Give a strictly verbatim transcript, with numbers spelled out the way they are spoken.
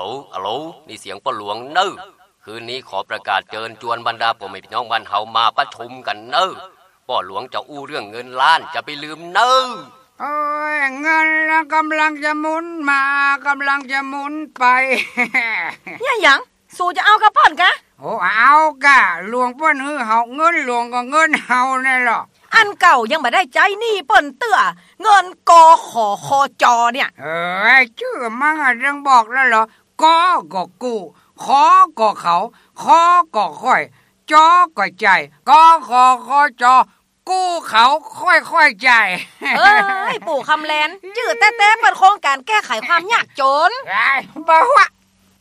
โหลอะโหลนี่เสียงป้าหลวงเน้อคืนนี้ขอประกาศเชิญจวนบรรดาพ่อแม่พี่น้องบ้านเฮามาประชุมกันเน้อป้าหลวงจะอู้เรื่องเงินล้านจะไปลืมเน้อโอ้ยเงินกำลังจะหมุนมากำลังจะหมุนไปเนี่ยหยังสู่จะเอากระป้อนกะโอ้เอากะหลวงเปิ้นฮือเฮาเงินหลวงก็เงินเฮาแน่หรออันเก่ายังบ่ได้ใจนี่เปิ้นเตื้อเงินกขคจเนี่ยเอ้ยชื่อมันอ่ะยังบอกแล้วเหรอกก็กู้ขอก็เขาขอก็ค่อยจอก็ใจกขอขอจอกู้เขาค่อยๆใจเอ้ยปู่คำแลนจื้อแต้ๆเปิดโครงการแก้ไขความยากจนไอ้บ่ว่า